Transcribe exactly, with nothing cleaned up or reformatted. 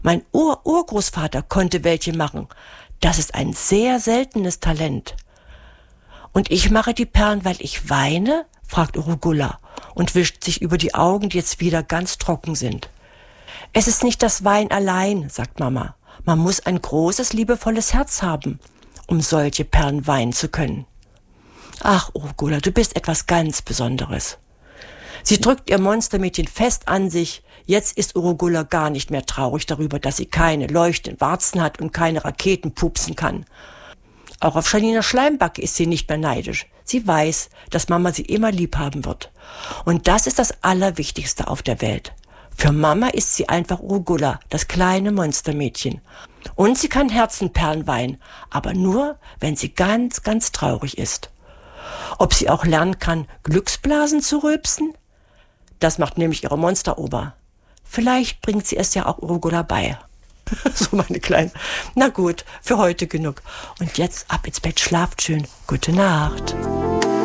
Mein Ur-Urgroßvater konnte welche machen. Das ist ein sehr seltenes Talent. Und ich mache die Perlen, weil ich weine? Fragt Urugulla und wischt sich über die Augen, die jetzt wieder ganz trocken sind. Es ist nicht das Weinen allein, sagt Mama. Man muss ein großes, liebevolles Herz haben, um solche Perlen weinen zu können. Ach, Urugulla, du bist etwas ganz Besonderes. Sie drückt ihr Monstermädchen fest an sich. Jetzt ist Urugulla gar nicht mehr traurig darüber, dass sie keine leuchtenden Warzen hat und keine Raketen pupsen kann. Auch auf Janina Schleimbacke ist sie nicht mehr neidisch. Sie weiß, dass Mama sie immer lieb haben wird. Und das ist das Allerwichtigste auf der Welt. Für Mama ist sie einfach Urugulla, das kleine Monstermädchen. Und sie kann Herzenperlen weinen, aber nur, wenn sie ganz, ganz traurig ist. Ob sie auch lernen kann, Glücksblasen zu rülpsen? Das macht nämlich ihre Monsterober. Vielleicht bringt sie es ja auch Urugulla bei. So, meine Kleinen. Na gut, für heute genug. Und jetzt ab ins Bett, schlaft schön. Gute Nacht.